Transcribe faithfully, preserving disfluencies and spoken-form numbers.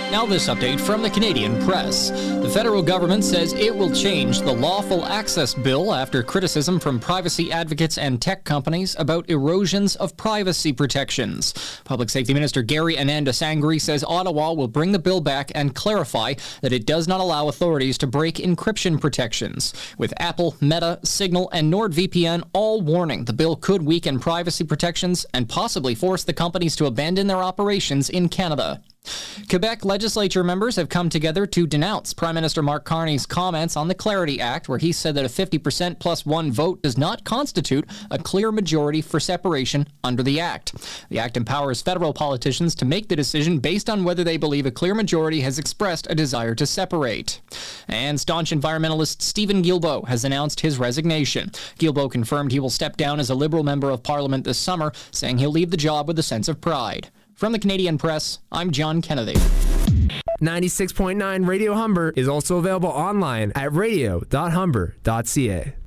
Now this update from the Canadian Press. The federal government says it will change the Lawful Access Bill after criticism from privacy advocates and tech companies about erosions of privacy protections. Public Safety Minister Gary Anandasangri says Ottawa will bring the bill back and clarify that it does not allow authorities to break encryption protections, with Apple, Meta, Signal, and NordVPN all warning the bill could weaken privacy protections and possibly force the companies to abandon their operations in Canada. Quebec legislature members have come together to denounce Prime Minister Mark Carney's comments on the Clarity Act, where he said that a fifty percent plus one vote does not constitute a clear majority for separation under the Act. The Act empowers federal politicians to make the decision based on whether they believe a clear majority has expressed a desire to separate. And staunch environmentalist Stephen Guilbeault has announced his resignation. Guilbeault confirmed he will step down as a Liberal member of Parliament this summer, saying he'll leave the job with a sense of pride. From the Canadian Press, I'm John Kennedy. ninety-six point nine Radio Humber is also available online at radio dot humber dot c a.